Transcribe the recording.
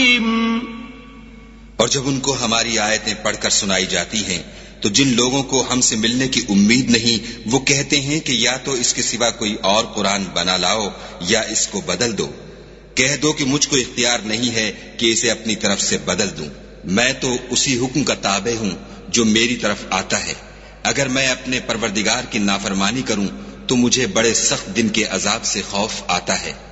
और जब उनको हमारी आयतें पढ़कर सुनाई जाती हैं तो जिन लोगों को हमसे मिलने की उम्मीद नहीं वो कहते हैं कि या तो इसके सिवा कोई और कुरान बना लाओ या इसको बदल दो। कह दो कि मुझको इख्तियार नहीं है कि इसे अपनी तरफ से बदल दूं। मैं तो उसी हुक्म का ताबे हूं जो मेरी तरफ आता है। अगर मैं अपने परवरदिगार की नाफरमानी करूं तो मुझे बड़े सख्त दिन के अजाब से खौफ आता है।